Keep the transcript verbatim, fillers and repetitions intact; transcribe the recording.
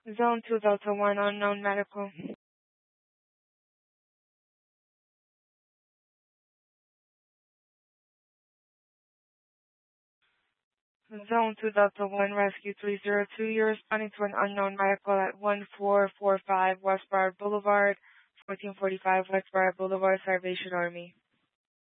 Zone two Delta one, unknown medical. Zone two Delta one, Rescue three zero two, you're responding to an unknown medical at one four four five West Broward Boulevard, fourteen forty-five West Broward Boulevard, Salvation Army.